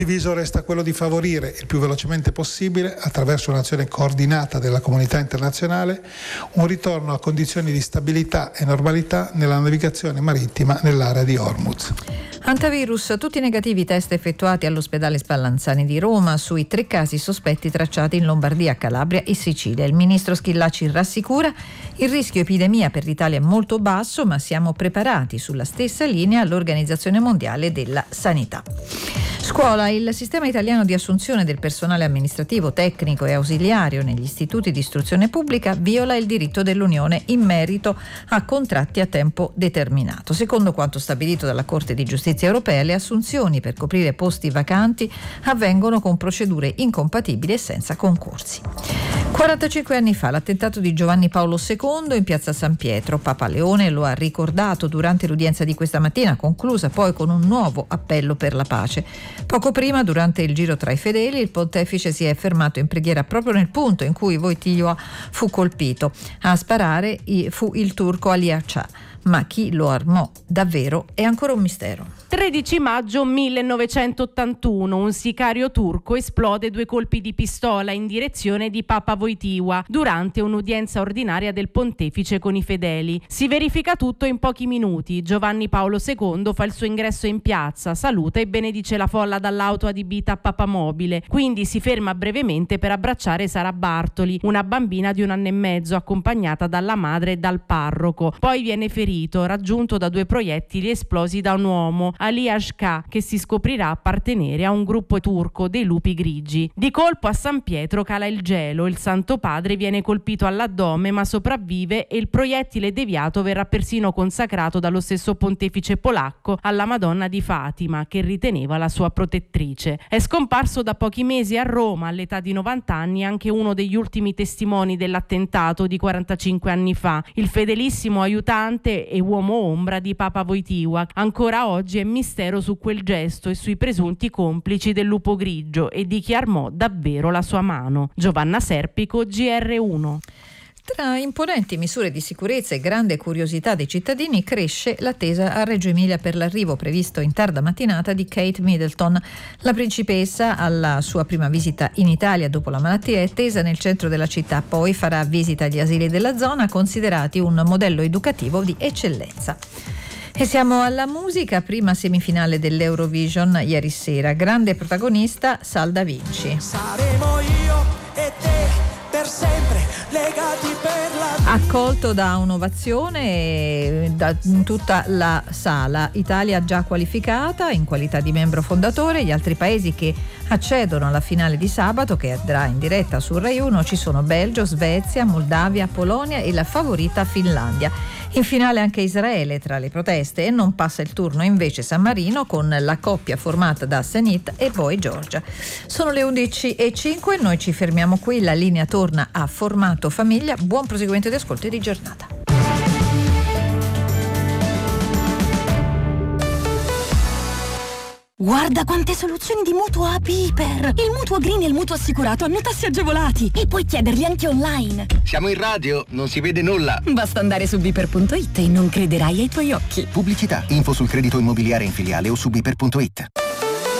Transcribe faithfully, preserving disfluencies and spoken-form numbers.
L'avviso resta quello di favorire il più velocemente possibile, attraverso un'azione coordinata della comunità internazionale, un ritorno a condizioni di stabilità e normalità nella navigazione marittima nell'area di Hormuz. Antivirus, tutti i negativi test effettuati all'ospedale Spallanzani di Roma sui tre casi sospetti tracciati in Lombardia, Calabria e Sicilia. Il ministro Schillaci rassicura: il rischio epidemia per l'Italia è molto basso, ma siamo preparati sulla stessa linea all'Organizzazione Mondiale della Sanità. Scuola, il sistema italiano di assunzione del personale amministrativo, tecnico e ausiliario negli istituti di istruzione pubblica viola il diritto dell'Unione in merito a contratti a tempo determinato. Secondo quanto stabilito dalla Corte di Giustizia europea, le assunzioni per coprire posti vacanti avvengono con procedure incompatibili e senza concorsi. quarantacinque anni fa l'attentato di Giovanni Paolo secondo in piazza San Pietro. Papa Leone lo ha ricordato durante l'udienza di questa mattina, conclusa poi con un nuovo appello per la pace. Poco prima, durante il giro tra i fedeli, il pontefice si è fermato in preghiera proprio nel punto in cui Wojtyła fu colpito. A sparare fu il turco Ali Acha, ma chi lo armò davvero è ancora un mistero. tredici maggio millenovecentottantuno, un sicario turco esplode due colpi di pistola in direzione di Papa Wojtyła durante un'udienza ordinaria del pontefice con i fedeli. Si verifica tutto in pochi minuti. Giovanni Paolo secondo fa il suo ingresso in piazza, saluta e benedice la folla dall'auto adibita a papamobile, quindi si ferma brevemente per abbracciare Sara Bartoli, una bambina di un anno e mezzo accompagnata dalla madre e dal parroco. Poi viene ferito, raggiunto da due proiettili esplosi da un uomo, Ali Ashka, che si scoprirà appartenere a un gruppo turco dei lupi grigi. Di colpo a San Pietro cala il gelo, il Santo Padre viene colpito all'addome ma sopravvive e il proiettile deviato verrà persino consacrato dallo stesso pontefice polacco alla Madonna di Fatima, che riteneva la sua protettrice. È scomparso da pochi mesi a Roma all'età di novanta anni anche uno degli ultimi testimoni dell'attentato di quarantacinque anni fa, il fedelissimo aiutante e uomo ombra di Papa Wojtyła. Ancora oggi è mistero su quel gesto e sui presunti complici del lupo grigio e di chi armò davvero la sua mano. Giovanna Serpico, G R uno. Tra imponenti misure di sicurezza e grande curiosità dei cittadini cresce l'attesa a Reggio Emilia per l'arrivo previsto in tarda mattinata di Kate Middleton. La principessa, alla sua prima visita in Italia dopo la malattia, è attesa nel centro della città, poi farà visita agli asili della zona, considerati un modello educativo di eccellenza. E siamo alla musica, prima semifinale dell'Eurovision ieri sera, grande protagonista Sal Da Vinci. Saremo io e te per sempre legati per la vita. Accolto da un'ovazione da tutta la sala. Italia già qualificata in qualità di membro fondatore. Gli altri paesi che accedono alla finale di sabato, che andrà in diretta su Rai uno, ci sono Belgio, Svezia, Moldavia, Polonia e la favorita Finlandia. In finale anche Israele tra le proteste, e non passa il turno invece San Marino con la coppia formata da Sanit e poi Georgia. Sono le undici e cinque, noi ci fermiamo qui, la linea torna a formato famiglia. Buon proseguimento di ascolto e di giornata. Guarda quante soluzioni di mutuo a Piper! Il mutuo green e il mutuo assicurato hanno tassi agevolati e puoi chiederli anche online. Siamo in radio, non si vede nulla. Basta andare su biper punto it e non crederai ai tuoi occhi. Pubblicità, info sul credito immobiliare in filiale o su biper punto it.